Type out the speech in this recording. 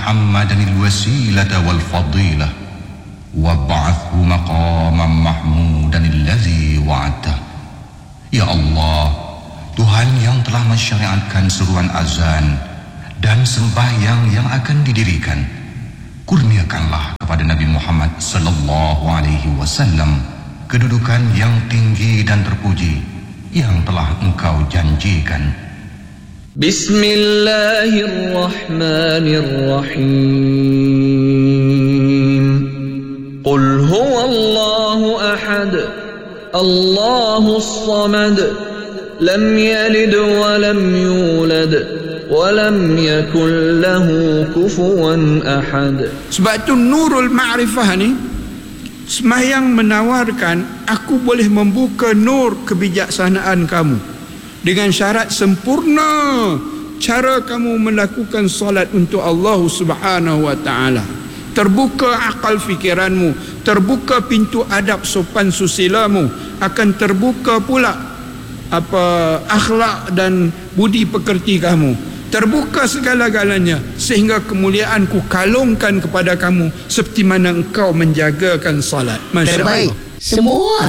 محمدا الوسيلة والفضيلة وابعثه مقاما محمودا الذي وعدته. Ya Allah, Tuhan yang telah mensyariatkan seruan azan dan sembahyang yang akan didirikan, kurniakanlah kepada Nabi Muhammad sallallahu alaihi wasallam kedudukan yang tinggi dan terpuji yang telah Engkau janjikan. Bismillahirrahmanirrahim. Qul huwallahu ahad, Allahus samad, lam yalid wa lam yulad wa lam yakul lahu kufuwan ahad. Sebab itu Nurul Ma'rifah ni sembahyang menawarkan aku boleh membuka nur kebijaksanaan kamu dengan syarat sempurna cara kamu melakukan solat untuk Allah Subhanahu wa taala. Terbuka akal fikiranmu, terbuka pintu adab sopan susilamu, akan terbuka pula akhlak dan budi pekerti kamu. Terbuka segala-galanya sehingga kemuliaan ku kalungkan kepada kamu seperti mana engkau menjagakan salat. Masya Allah. Semua